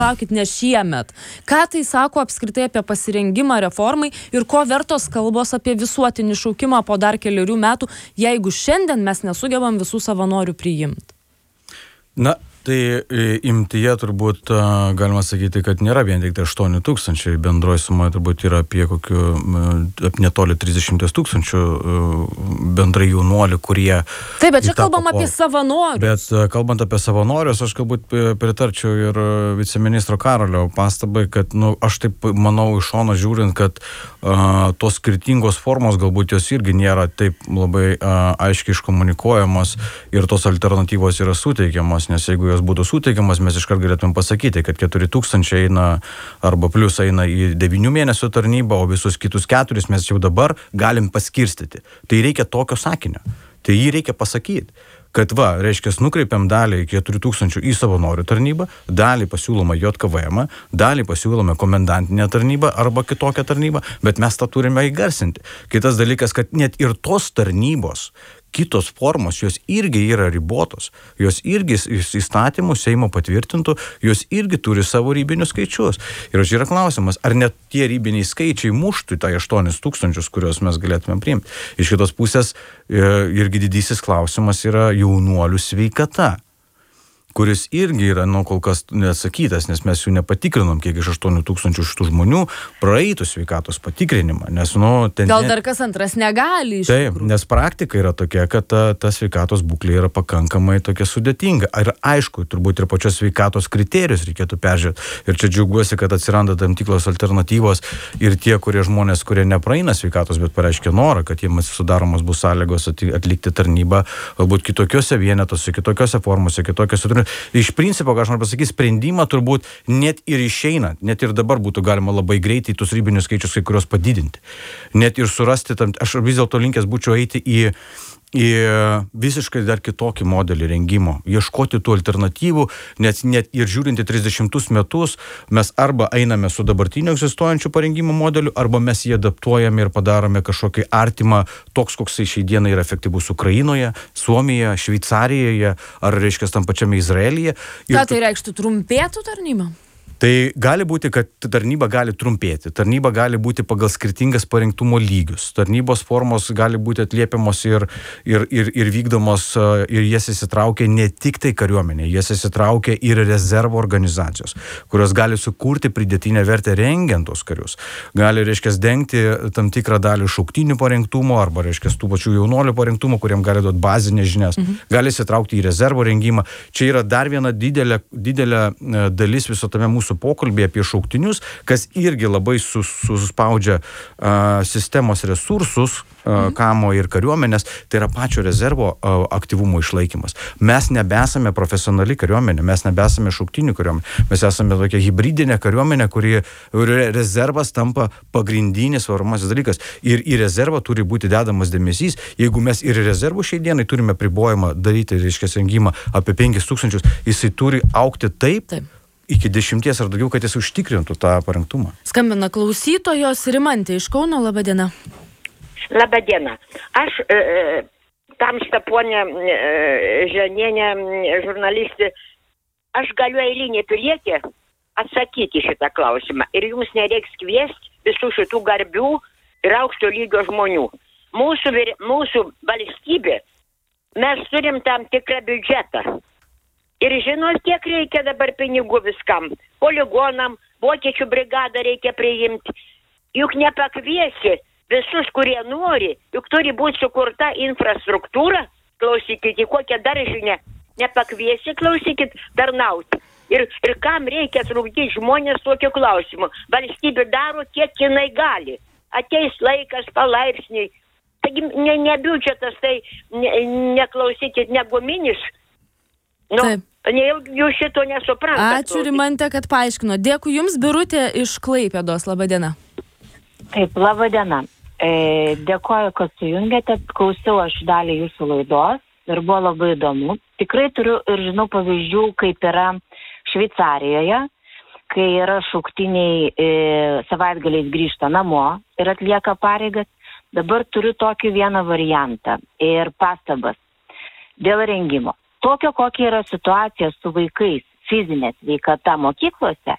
Laukit, ne šiemet. Ką tai sako apskritai apie pasirengimą reformai ir ko vertos kalbos apie visuotinį šaukimą po dar kelerių metų, jeigu šiandien mes nesugebam visų savanorių priimti? Na, tai imtyje turbūt galima sakyti, kad nėra vien tik 8 000, bendroji suma turbūt yra apie netoli 30 000 bendrai jaunuolių, kurie... Taip, bet čia kalbam apie savanorius. Bet kalbant apie savanorius, aš galbūt pritarčiau ir viceministro Karolio pastabai, kad aš taip manau iš šono žiūrint, kad tos skirtingos formos galbūt jos irgi nėra taip labai aiškiai iškomunikuojamos ir tos alternatyvos yra suteikiamos, nes jeigu jos būtų suteikiamas, mes iškart galėtume pasakyti, kad 4 000 eina arba plius eina į 9 mėnesių tarnybą, o visus kitus 4 mes jau dabar galim paskirstyti. Tai reikia tokio sakinio. Tai jį reikia pasakyti, kad reiškia, nukreipiam dalį 4 000 į savanorių tarnybą, dalį pasiūloma JKVM, dalį pasiūloma komendantinę tarnybą arba kitokią tarnybą, bet mes tą turime įgarsinti. Kitas dalykas, kad net ir tos tarnybos, kitos formos, jos irgi yra ribotos, jos irgi įstatymų Seimo patvirtintų, jos irgi turi savo ribinius skaičius. Ir yra klausimas, ar net tie ribiniai skaičiai muštų tą 8 000, kuriuos mes galėtume priimti. Iš kitos pusės irgi didysis klausimas yra jaunuolių sveikata, kuris irgi yra, kol kas neatsakytas, nes mes jų nepatikrinom, kiek iš 8 000 šitų žmonių praeitų sveikatos patikrinimą, nes, Gal dar kas antras negali iš tikrųjų. Taip, nes praktika yra tokia, kad ta sveikatos būklė yra pakankamai tokia sudėtinga. Ir aišku, turbūt ir pačios sveikatos kriterijus reikėtų peržiūrėti. Ir čia džiaugiuosi, kad atsiranda tam tikros alternatyvos ir tie, žmonės, kurie nepraeina sveikatos, bet pareiškia norą, kad jiems sudaromos bus sąlygos atlikti tarnybą, galbūt kitokiose vienetose, kitokiose formose, kitokiose. Iš principo, ką aš noriu pasakyti, sprendimą turbūt net ir išeinant, net ir dabar būtų galima labai greitai tus ribinius skaičius kai kurios padidinti. Net ir surasti, aš vis dėlto linkęs būčiau eiti į visiškai dar kitokį modelį rengimo, ieškoti tų alternatyvų, nes net ir žiūrinti 30 metus, mes arba einame su dabartiniu egzistuojančiu parengimo modeliu, arba mes jį adaptuojame ir padarome kažkokį artimą, toks, koks šiai dienai yra efektyvus Ukrainoje, Suomijoje, Šveicarijoje, ar reiškia tam pačiame Izraelyje. Ką tai reikštų, trumpėtų tarnybą? Tai gali būti, kad tarnyba gali trumpėti, tarnyba gali būti pagal skirtingas parengtumo lygius, tarnybos formos gali būti atliepiamos ir vykdomos, ir jas įsitraukia ne tik tai kariuomenė, jas įsitraukia ir rezervo organizacijos, kurios gali sukurti pridėtinę vertę rengiant tos karius. Gali, reiškia, dengti tam tikrą dalį šauktinių parengtumo arba, reiškia, tų pačių jaunuolių parengtumo, kuriem gali duoti bazinės žinias, gali įsitraukti į rezervo rengimą. Čia yra dar viena didelė dalis viso tame mūsų pokalbį apie šauktinius, kas irgi labai suspaudžia sistemos resursus, kamo ir kariuomenės, tai yra pačio rezervo aktyvumo išlaikymas. Mes nebesame profesionali kariuomenė, mes nebesame šauktinių kariuomenė, mes esame tokia hibridinė kariuomenė, kuri rezervas tampa pagrindinis varomasis dalykas. Ir į rezervą turi būti dedamas dėmesys. Jeigu mes ir rezervų šiai dienai turime pribojimą daryti, reiškia, rengimą apie 5 000, jisai turi augti taip. Iki 10 ar daugiau, kad jis užtikrintų tą parengtumą. Skambina klausytojos Rimantė iš Kauno, laba diena. Labą dieną. Aš tamsta ponė Žanienė, žurnalistė, aš galiu eilinį pilietį atsakyti šitą klausimą. Ir jums nereiks kviesti visų šitų garbių ir aukšto lygio žmonių. Mūsų valstybė, mes turim tam tikrą biudžetą. Ir žinot, kiek reikia dabar pinigų viskam. Poligonam, vokiečių brigadą reikia priimti. Juk nepakviesi visus, kurie nori. Juk turi būti sukurta infrastruktūra. Klausykit, kokią dar žinia. Nepakviesi, klausykit, tarnauti. Ir kam reikia trukdyti žmonės tokiu klausimu. Valstybė daro, kiek jinai gali. Ateis laikas palaipsniui. Taigi ne biudžetas, tai neklausykit, ne guminis. Taip. Jūs šito nesuprantate. Ačiū, Rimantė, kad paaiškino. Dėkui Jums, Birutė iš Klaipėdos. Labą dieną. Taip, labą dieną. Dėkoju, kad sujungėte. Klausiau aš dalį jūsų laidos ir buvo labai įdomu. Tikrai turiu ir žinau pavyzdžių, kaip yra Šveicarijoje, kai yra šauktiniai savaitgaliais grįžta namo ir atlieka pareigas. Dabar turiu tokį vieną variantą ir pastabas dėl rengimo. Tokia, kokia yra situacija su vaikais fizinė sveikata mokyklose,